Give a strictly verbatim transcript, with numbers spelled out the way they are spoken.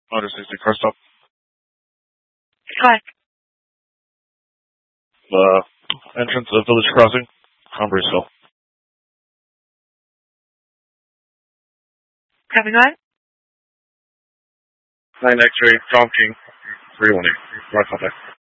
one sixty car stop. Correct. The entrance of Village Crossing, Humbriesville. Copy, go ahead. nine X-ray, Tom King, three one eight. Right contact.